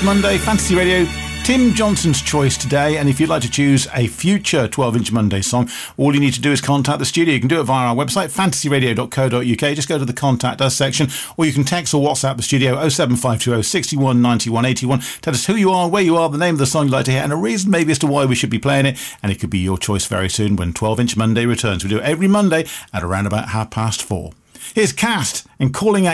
Monday, Fantasy Radio, Tim Johnson's choice today. And if you'd like to choose a future 12-inch Monday song, all you need to do is contact the studio. You can do it via our website, fantasyradio.co.uk. Just go to the Contact Us section, or you can text or WhatsApp the studio 07520 61 91 81. Tell us who you are, where you are, the name of the song you'd like to hear, and a reason maybe as to why we should be playing it. And it could be your choice very soon when 12-inch Monday returns. We do it every Monday at around about 4:30. Here's Cast and Calling Out